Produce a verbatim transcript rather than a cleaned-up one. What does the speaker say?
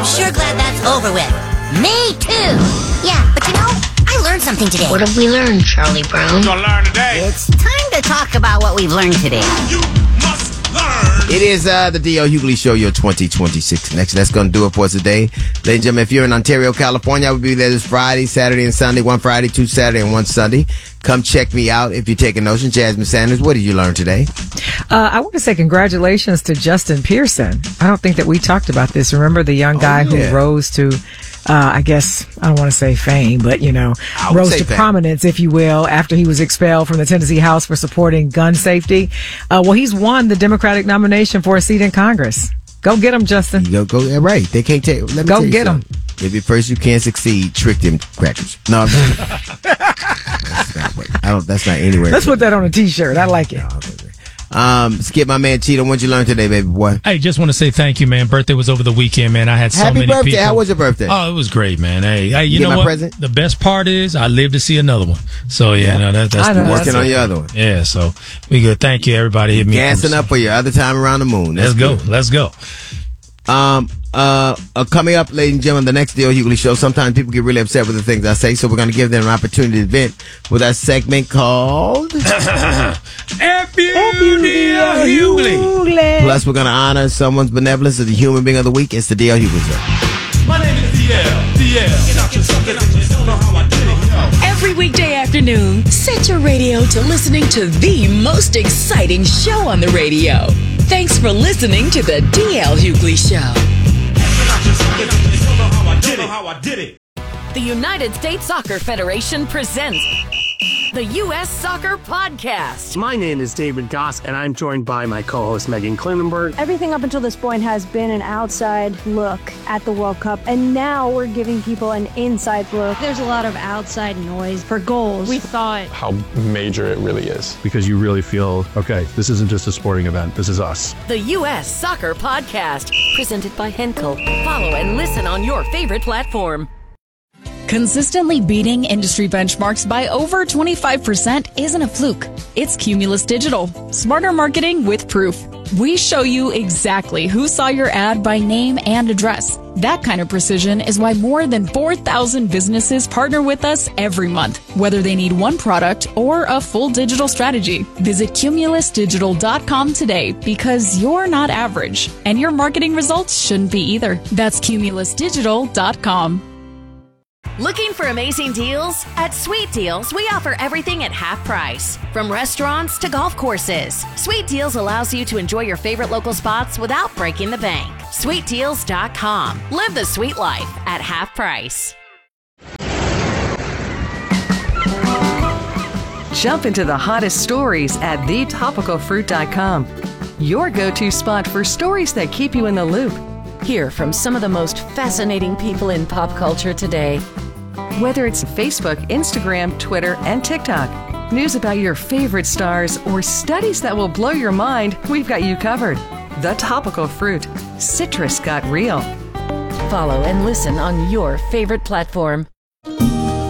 Sure glad that's over with. Me too. Yeah, but you know, I learned something today. What have we learned, Charlie Brown? We're gonna learn today. It's time to talk about what we've learned today. You must learn. It is uh, the D L Hughley Show, your twenty twenty-six next. That's going to do it for us today. Ladies and gentlemen, if you're in Ontario, California, I will be there this Friday, Saturday, and Sunday. One Friday, two Saturday, and one Sunday. Come check me out if you're taking notion. Jasmine Sanders, what did you learn today? Uh, I want to say congratulations to Justin Pearson. I don't think that we talked about this. Remember the young guy oh, yeah. who rose to, uh, I guess, I don't want to say fame, but, you know, rose to fame. prominence, if you will, after he was expelled from the Tennessee House for supporting gun safety. Uh, well, he's won the Democratic nomination for a seat in Congress. Go get him, Justin. Go, go, yeah, right. They can't take. Let me Go tell you get him. If at first you can't succeed, trick them crackers. No, I'm just, that's not what, I don't. That's not anywhere. Let's put that on a T-shirt. I like it. Um, Skip, my man Cheeto, what'd you learn today, baby boy? Hey, just want to say thank you, man. Birthday was over the weekend, man. I had so Happy many birthday. people. How was your birthday? Oh, it was great, man. Hey, hey, you, You get know my what? present? The best part is I live to see another one. So yeah, no, that, that's I know, the Working that's on it. your other one. Yeah, so we good. Thank you, everybody. Hit me Gassing up for your other time around the moon. That's Let's go. good. Let's go. Um, uh, uh, coming up, ladies and gentlemen, the next D L Hughley Show. Sometimes people get really upset with the things I say, so we're going to give them an opportunity to vent with our segment called F you, D L Hughley. Plus, we're going to honor someone's benevolence as the human being of the week. It's the D L Hughley Show. My name is D L. D L. Get out your truck and you don't know how I did it. Every weekday afternoon, set your radio to listening to the most exciting show on the radio. Thanks for listening to the D L Hughley Show. Get out your truck and you don't know how I did it. How I did it. The United States Soccer Federation presents the U S Soccer Podcast. My name is David Goss, and I'm joined by my co-host Megan Klinenberg. Everything up until this point has been an outside look at the World Cup, and now we're giving people an inside look. There's a lot of outside noise for goals. We thought how major it really is. Because you really feel, okay, this isn't just a sporting event, this is us. The U S Soccer Podcast, presented by Henkel. Follow and listen on your favorite platform. Consistently beating industry benchmarks by over twenty-five percent isn't a fluke. It's Cumulus Digital. Smarter marketing with proof. We show you exactly who saw your ad by name and address. That kind of precision is why more than four thousand businesses partner with us every month, whether they need one product or a full digital strategy. Visit cumulus digital dot com today because you're not average, and your marketing results shouldn't be either. That's cumulus digital dot com. Looking for amazing deals? At Sweet Deals, we offer everything at half price. From restaurants to golf courses, Sweet Deals allows you to enjoy your favorite local spots without breaking the bank. sweet deals dot com. Live the sweet life at half price. Jump into the hottest stories at the topical fruit dot com. Your go-to spot for stories that keep you in the loop. Hear from some of the most fascinating people in pop culture today. Whether it's Facebook, Instagram, Twitter, and TikTok, news about your favorite stars, or studies that will blow your mind, we've got you covered. The Topical Fruit. Citrus got real. Follow and listen on your favorite platform.